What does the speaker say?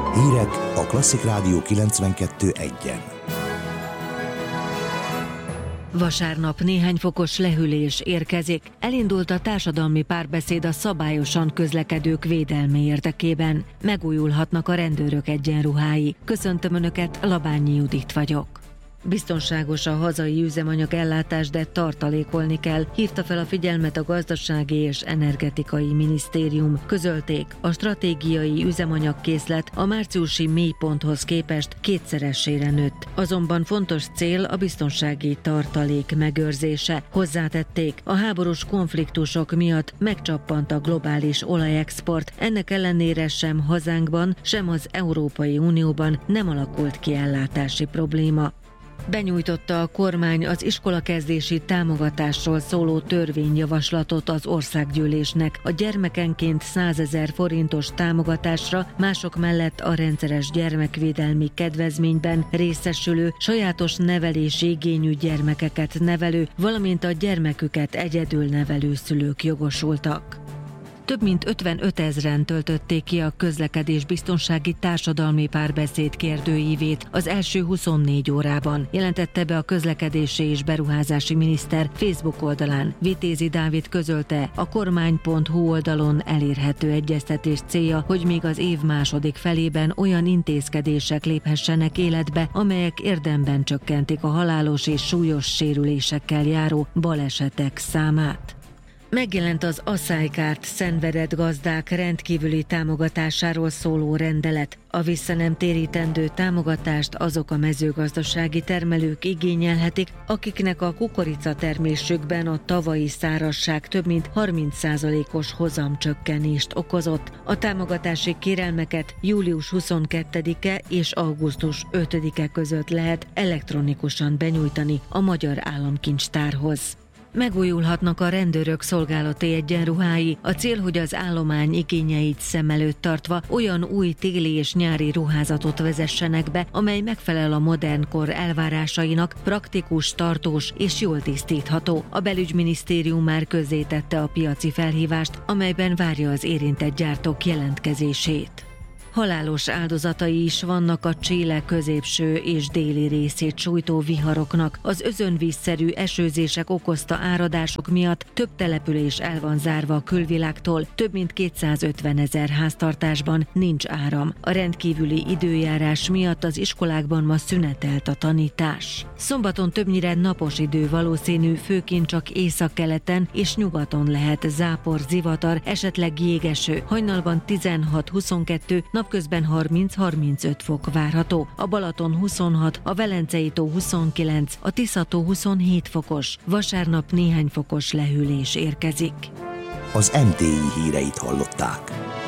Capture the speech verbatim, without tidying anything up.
Hírek a Klasszik Rádió kilencvenkettő egyen. Vasárnap néhány fokos lehűlés érkezik. Elindult a társadalmi párbeszéd a szabályosan közlekedők védelme érdekében. Megújulhatnak a rendőrök egyenruhái. Köszöntöm Önöket, Labányi Judit vagyok. Biztonságos a hazai üzemanyag ellátás, de tartalékolni kell, hívta fel a figyelmet a Gazdasági és Energetikai Minisztérium. Közölték, a stratégiai üzemanyagkészlet a márciusi mélyponthoz képest kétszeresére nőtt. Azonban fontos cél a biztonsági tartalék megőrzése. Hozzátették, a háborús konfliktusok miatt megcsappant a globális olajexport, ennek ellenére sem hazánkban, sem az Európai Unióban nem alakult ki ellátási probléma. Benyújtotta a kormány az iskolakezdési támogatásról szóló törvényjavaslatot az országgyűlésnek. A gyermekenként százezer forintos támogatásra, mások mellett a rendszeres gyermekvédelmi kedvezményben részesülő, sajátos nevelési igényű gyermekeket nevelő, valamint a gyermeküket egyedül nevelő szülők jogosultak. Több mint ötvenötezren töltötték ki a közlekedésbiztonsági társadalmi párbeszéd kérdőívét az első huszonnégy órában, jelentette be a közlekedési és beruházási miniszter Facebook oldalán. Vitézi Dávid közölte, a kormány pont hu oldalon elérhető egyeztetés célja, hogy még az év második felében olyan intézkedések léphessenek életbe, amelyek érdemben csökkentik a halálos és súlyos sérülésekkel járó balesetek számát. Megjelent az aszálykárt szenvedett gazdák rendkívüli támogatásáról szóló rendelet. A vissza nem térítendő támogatást azok a mezőgazdasági termelők igényelhetik, akiknek a kukoricatermésükben a tavalyi szárazság több mint harminc százalékos hozamcsökkenést okozott. A támogatási kérelmeket július huszonkettedike és augusztus ötödike között lehet elektronikusan benyújtani a Magyar Államkincstárhoz. Megújulhatnak a rendőrök szolgálati egyenruhái. A cél, hogy az állomány igényeit szem előtt tartva olyan új téli és nyári ruházatot vezessenek be, amely megfelel a modern kor elvárásainak, praktikus, tartós és jól tisztítható. A belügyminisztérium már közzétette a piaci felhívást, amelyben várja az érintett gyártók jelentkezését. Halálos áldozatai is vannak a Chile középső és déli részét sújtó viharoknak. Az özönvízszerű esőzések okozta áradások miatt több település el van zárva a külvilágtól, több mint kétszázötvenezer háztartásban nincs áram. A rendkívüli időjárás miatt az iskolákban ma szünetelt a tanítás. Szombaton többnyire napos idő valószínű, főként csak északkeleten és nyugaton lehet zápor, zivatar, esetleg jégeső. Hajnalban tizenhat-huszonkettő, napközben harminc-harmincöt fok várható. A Balaton huszonhat, a Velencei-tó huszonkilenc, a Tisza-tó huszonhét fokos. Vasárnap néhány fokos lehűlés érkezik. Az em té i híreit hallották.